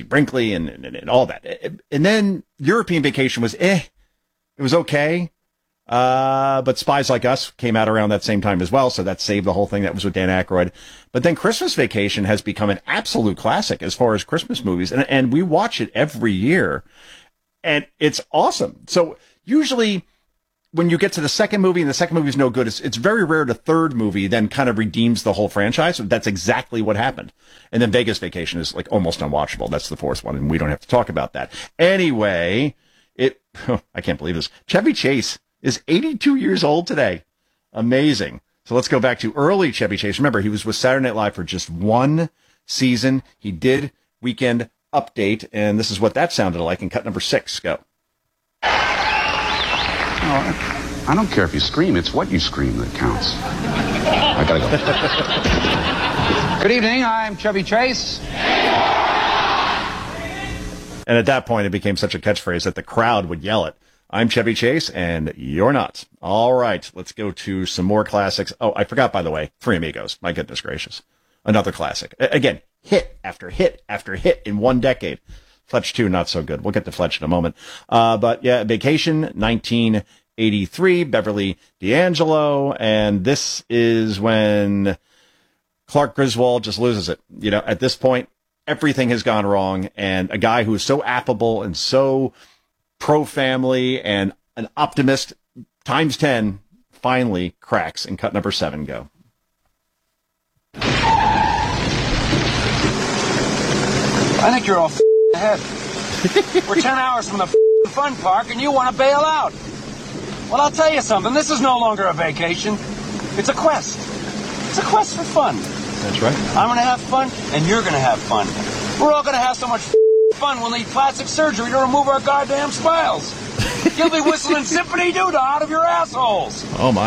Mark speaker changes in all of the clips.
Speaker 1: Brinkley and all that. And then European Vacation was It was okay. But Spies Like Us came out around that same time as well, so that saved the whole thing. That was with Dan Aykroyd. But then Christmas Vacation has become an absolute classic as far as Christmas movies, and we watch it every year, and it's awesome. So usually when you get to the second movie and the second movie is no good, it's very rare the third movie then kind of redeems the whole franchise. That's exactly what happened. And then Vegas Vacation is like almost unwatchable. That's the fourth one, and we don't have to talk about that. Anyway, I can't believe this. Chevy Chase is 82 years old today. Amazing. So let's go back to early Chevy Chase. Remember, he was with Saturday Night Live for just one season. He did Weekend Update, and this is what that sounded like in cut number 6. Go.
Speaker 2: I don't care if you scream. It's what you scream that counts. I gotta go. Good evening. I'm Chevy Chase.
Speaker 1: And at that point, it became such a catchphrase that the crowd would yell it. I'm Chevy Chase, and you're not. All right, let's go to some more classics. Oh, I forgot, by the way, Three Amigos. My goodness gracious. Another classic. Again, hit after hit after hit in one decade. Fletch 2, not so good. We'll get to Fletch in a moment. But yeah, Vacation, 1983, Beverly D'Angelo, and this is when Clark Griswold just loses it. You know, at this point, everything has gone wrong, and a guy who is so affable and so pro-family and an optimist times 10 finally cracks in cut number 7. Go.
Speaker 3: I think you're all ahead. We're 10 hours from the fun park and you want to bail out. Well, I'll tell you something. This is no longer a vacation. It's a quest. It's a quest for fun.
Speaker 1: That's right.
Speaker 3: I'm going to have fun and you're going to have fun. We're all going to have so much fun we'll need plastic surgery to remove our goddamn smiles. You'll be whistling Symphony Doodah out of your assholes.
Speaker 1: Oh, my.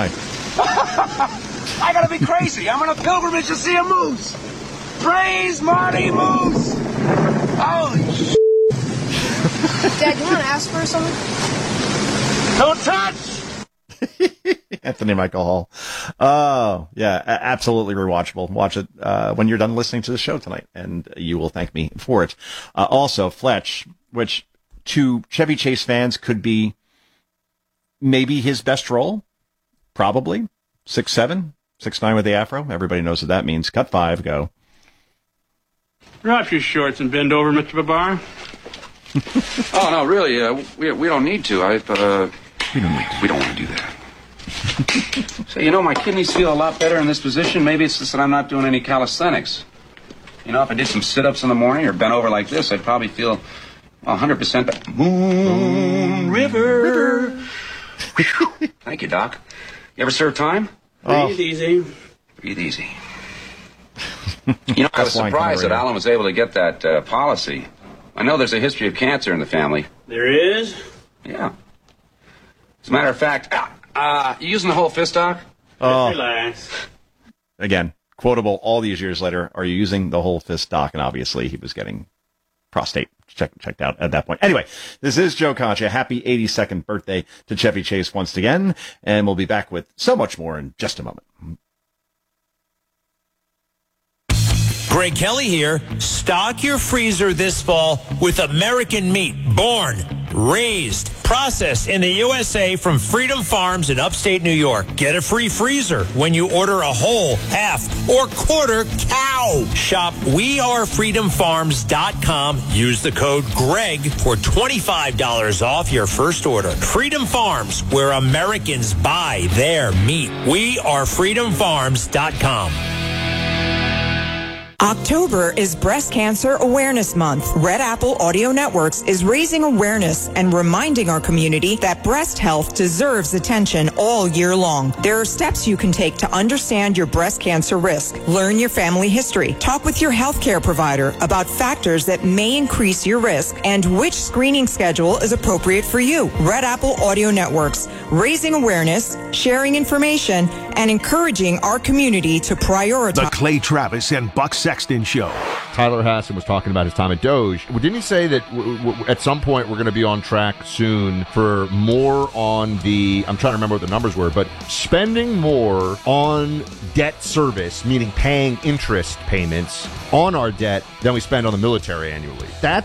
Speaker 3: I gotta be crazy. I'm on a pilgrimage to see a moose. Praise Marty Moose. Holy shit.
Speaker 4: Dad, you want to ask for something?
Speaker 3: Don't touch.
Speaker 1: Anthony Michael Hall. Oh, yeah, absolutely rewatchable. Watch it when you're done listening to the show tonight, and you will thank me for it. Also, Fletch, which to Chevy Chase fans could be maybe his best role, probably. 6'7", 6'9" with the afro. Everybody knows what that means. Cut 5, go.
Speaker 5: Drop your shorts and bend over, Mr. Babar.
Speaker 2: Oh, no, really, we don't need to.
Speaker 1: We don't need to.
Speaker 2: We don't want to do that. So, you know, my kidneys feel a lot better in this position. Maybe it's just that I'm not doing any calisthenics. You know, if I did some sit-ups in the morning or bent over like this, I'd probably feel 100% better. Moon River. Thank you, Doc. You ever serve time?
Speaker 5: Breathe easy.
Speaker 2: Breathe easy. You know, I was surprised that Alan was able to get that policy. I know there's a history of cancer in the family.
Speaker 5: There is?
Speaker 2: Yeah. As a matter of fact, you using the whole fist, Doc?
Speaker 5: Just relax.
Speaker 1: Again, quotable all these years later. Are you using the whole fist, Doc? And obviously he was getting prostate checked out at that point. Anyway, this is Joe Concha. Happy 82nd birthday to Chevy Chase once again. And we'll be back with so much more in just a moment.
Speaker 6: Greg Kelly here. Stock your freezer this fall with American meat. Born, raised, processed in the USA from Freedom Farms in upstate New York. Get a free freezer when you order a whole, half, or quarter cow. Shop wearefreedomfarms.com. Use the code GREG for $25 off your first order. Freedom Farms, where Americans buy their meat. wearefreedomfarms.com.
Speaker 7: October is Breast Cancer Awareness Month. Red Apple Audio Networks is raising awareness and reminding our community that breast health deserves attention all year long. There are steps you can take to understand your breast cancer risk. Learn your family history. Talk with your healthcare provider about factors that may increase your risk and which screening schedule is appropriate for you. Red Apple Audio Networks, raising awareness, sharing information, and encouraging our community to prioritize.
Speaker 8: The Clay Travis and Buck Sexton Show.
Speaker 9: Tyler Hassan was talking about his time at Doge. Didn't he say that at some point we're going to be on track soon for more on the, I'm trying to remember what the numbers were, but spending more on debt service, meaning paying interest payments on our debt than we spend on the military annually. That's